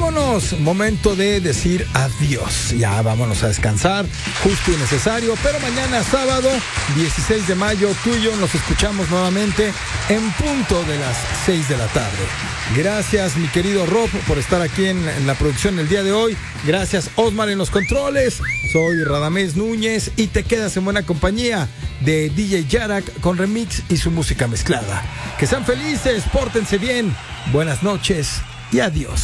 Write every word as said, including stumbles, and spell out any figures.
vámonos. Momento de decir adiós. Ya vámonos a descansar, justo y necesario. Pero mañana sábado, dieciséis de mayo, tú y yo nos escuchamos nuevamente en punto de las seis de la tarde. Gracias, mi querido Rob, por estar aquí en, en la producción el día de hoy. Gracias, Osmar, en los controles. Soy Radamés Núñez y te quedas en buena compañía de D J Yarak con remix y su música mezclada. Que sean felices, pórtense bien, buenas noches y adiós.